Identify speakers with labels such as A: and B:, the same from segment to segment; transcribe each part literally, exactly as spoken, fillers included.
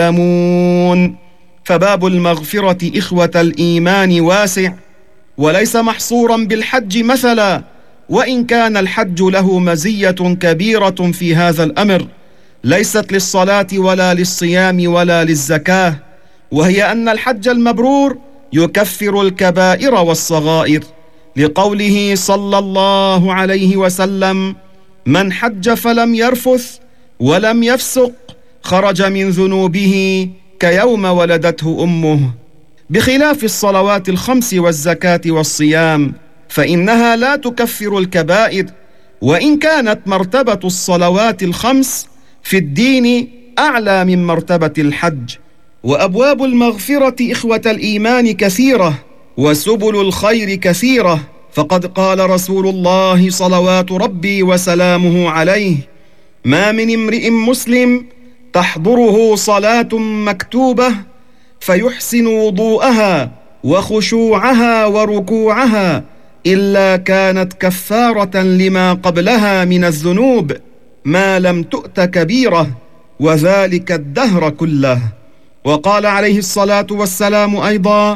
A: يعلمون. فباب المغفرة إخوة الإيمان واسع، وليس محصورا بالحج مثلا، وإن كان الحج له مزية كبيرة في هذا الأمر، ليست للصلاة ولا للصيام ولا للزكاة، وهي أن الحج المبرور يكفر الكبائر والصغائر، لقوله صلى الله عليه وسلم: من حج فلم يرفث ولم يفسق خرج من ذنوبه كيوم ولدته أمه. بخلاف الصلوات الخمس والزكاة والصيام، فإنها لا تكفر الكبائر، وإن كانت مرتبة الصلوات الخمس في الدين أعلى من مرتبة الحج. وأبواب المغفرة إخوة الإيمان كثيرة، وسبل الخير كثيرة، فقد قال رسول الله صلوات ربي وسلامه عليه: ما من امرئ مسلم تحضره صلاة مكتوبة فيحسن وضوءها وخشوعها وركوعها إلا كانت كفارة لما قبلها من الذنوب ما لم تؤت كبيرة، وذلك الدهر كله. وقال عليه الصلاة والسلام أيضا: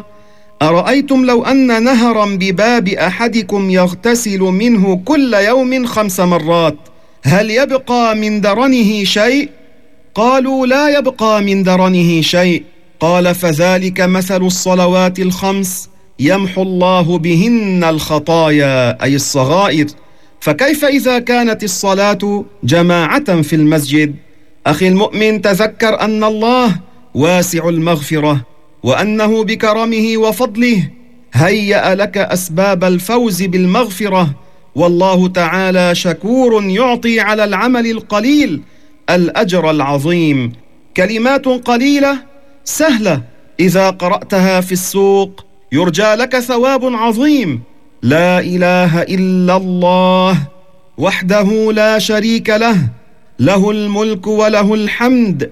A: أرأيتم لو أن نهرا بباب أحدكم يغتسل منه كل يوم خمس مرات هل يبقى من درنه شيء؟ قالوا: لا يبقى من درنه شيء. قال: فذلك مثل الصلوات الخمس يمحو الله بهن الخطايا، أي الصغائر، فكيف إذا كانت الصلاة جماعة في المسجد؟ أخي المؤمن، تذكر أن الله واسع المغفرة، وأنه بكرمه وفضله هيأ لك أسباب الفوز بالمغفرة، والله تعالى شكور يعطي على العمل القليل الأجر العظيم. كلمات قليلة سهلة إذا قرأتها في السوق يرجى لك ثواب عظيم: لا إله إلا الله وحده لا شريك له، له الملك وله الحمد،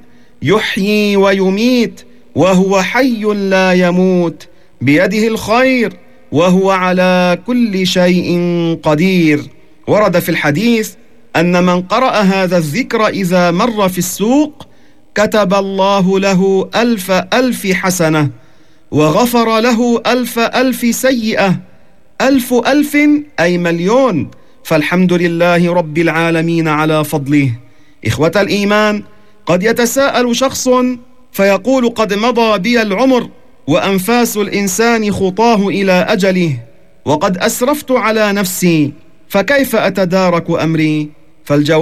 A: يحيي ويميت وهو حي لا يموت، بيده الخير وهو على كل شيء قدير. ورد في الحديث أن من قرأ هذا الذكر إذا مر في السوق كتب الله له ألف ألف حسنة، وغفر له ألف ألف سيئة. ألف ألف أي مليون. فالحمد لله رب العالمين على فضله. إخوة الإيمان، قد يتساءل شخص فيقول: قد مضى بي العمر وأنفاس الإنسان خطاه إلى أجله، وقد أسرفت على نفسي، فكيف أتدارك أمري؟ فالجواب